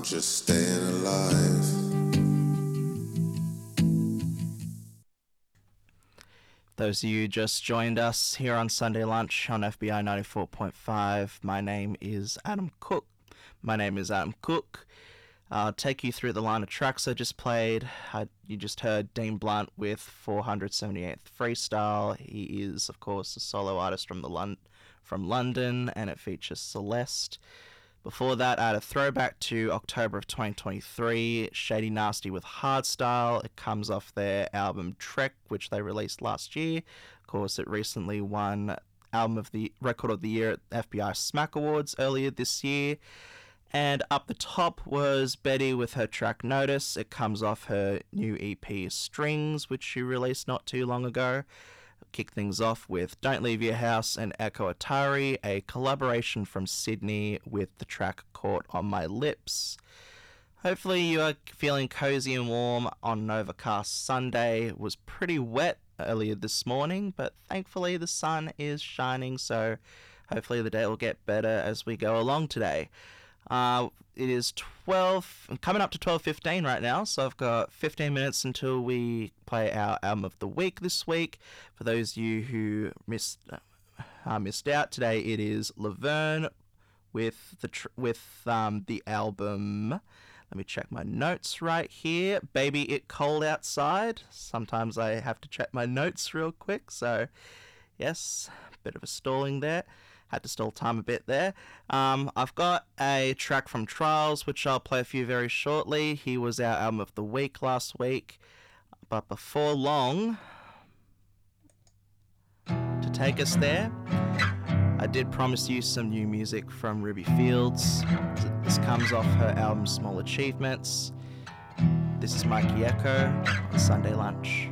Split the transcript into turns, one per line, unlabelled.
just staying alive.
Those of you just joined us here on Sunday Lunch on FBI 94.5. My name is Adam Cook. I'll take you through the line of tracks I just played. You just heard Dean Blunt with 478th Freestyle. He is, of course, a solo artist from London, and it features Celeste. Before that, I had a throwback to October of 2023, Shady Nasty with Hardstyle. It comes off their album Trek, which they released last year. Of course, it recently won Record of the Year at FBI Smack Awards earlier this year. And up the top was Betty with her track Notice. It comes off her new EP Strings, which she released not too long ago. Kick things off with Don't Leave Your House and Echo Atari, a collaboration from Sydney with the track Caught on My Lips. Hopefully you are feeling cozy and warm on an overcast Sunday. It was pretty wet earlier this morning, but thankfully the sun is shining, so hopefully the day will get better as we go along today. It is coming up to 12:15 right now, so I've got 15 minutes until we play our album of the week this week. For those of you who missed out today, it is Laverne with the album. Let me check my notes right here. Baby It Cold Outside. Sometimes I have to check my notes real quick, so yes, bit of a stalling there. Had to stall time a bit there. I've got a track from Trials, which I'll play for you very shortly. He was our album of the week last week. But before long, to take us there, I did promise you some new music from Ruby Fields. This comes off her album Small Achievements. This is Mikey Echo on Sunday Lunch.